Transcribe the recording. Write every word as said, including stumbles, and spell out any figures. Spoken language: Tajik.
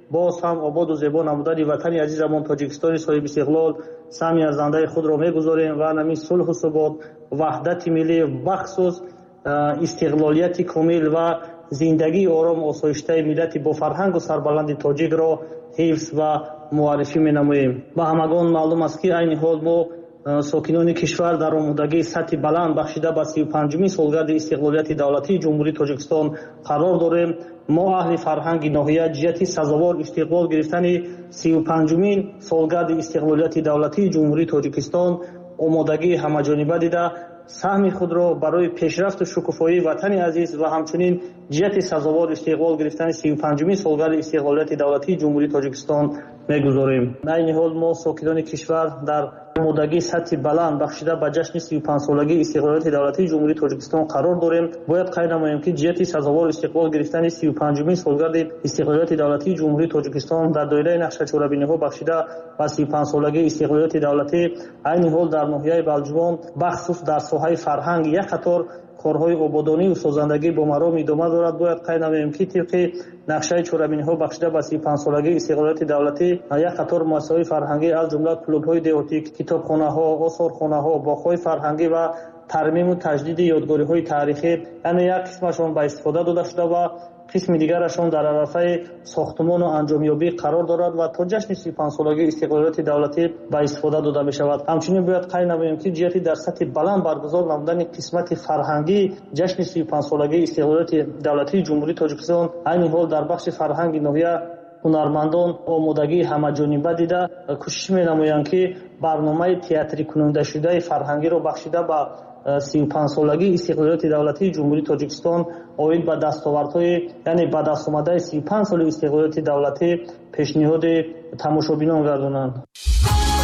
боз ҳам ободу зебо намудани ватани азизамон Тоҷикистони соҳибистиқлол сами аз зандаи худро мегузорем ва нами сулҳу субот, ваҳдати миллӣ, бахсус истиқлолияти комил ва зиндагии ором осоиштаи миллати бо фарҳангу сарбаланди тоҷикро ҳифз ва муаррифӣ менамоем. Ба ҳамагон маълум аст ки айни ҳол мо сокинони кишвар дар омодагии сатҳи баланд бахшида ба сию панҷумин солгарди истиқлолияти давлатии ҷумҳурии Тоҷикистон қарор дорем. мо аҳли фарҳанги ноҳия ҷиҳати сазовор истиқлол гирифтани сию панҷумин солгарди истиқлолияти давлатии ҷумҳурии Тоҷикистон омодагии ҳамаҷониба дида саҳми худро барои пешрафту шукуфоии ватани азиз ва ҳамчунин ҷиҳати сазовор истиқлол гирифтани сию панҷумин солгарди истиқлолияти давлатии ҷумҳурии Тоҷикистон мегузорем. айни ҳол мо сокинони кишвар дар омодагии сатҳи баланд бахшида ба ҷашни сию панҷсолагии истиқлолияти давлатии ҷумҳурии Тоҷикистон қарор дорем. бояд қайд намоем ки ҷиҳати сазовор истиқлол гирифтани сию панҷумин солгарди истиқлолияти давлатии ҷумҳурии Тоҷикистон дар доираи нақшачорабиниҳо бахшида ба сию панҷсолагии истиқлолияти давлатӣ айни ҳол дар ноҳияи Балҷувон бахсус дар соҳаи фарҳанг як қатор корҳои ободонию созандагӣ бо маром идома дорад. бояд қайд намоем ки тибқи нақшаи чорабиниҳо бахшида ба сию панҷсолагии истиқлолияти давлатӣ як қатор муассисаҳои фарҳангӣ аз ҷумла клубҳои деҳотӣ, китобхонаҳо, осорхонаҳо, боғҳои фарҳангӣ ва тармиму таҷдиди ёдгориҳои таърихӣ яъне як қисмашон ба истифода дода шуда ва қисми дигарашон дар арафаи сохтумону анҷомёбӣ қарор дорад ва то ҷашни сию панҷсолагии истиқлолияти давлатӣ ба истифода дода мешавад. ҳамчунин бояд қайд намоем ки ҷиҳати дар сатҳи баланд баргузор намудани қисмати фарҳангии ҷашни сию панҷсолагии истиқлолияти давлатии ҷумҳурии Тоҷикистон айни ҳол дар бахши фарҳанги ноҳия ҳунармандон омодагии ҳамаҷониба дида кӯшиш менамоянд ки барномаи театрӣ кунандашудаи фарҳангиро бахшида ба сию панҷсолагии истиқлолияти давлатии ҷумҳурии Тоҷикистон оид ба дастовардҳои яъне ба дастомадаи сию панҷ соли истиқлолияти давлатӣ пешниҳоди тамошобинон гардонанд.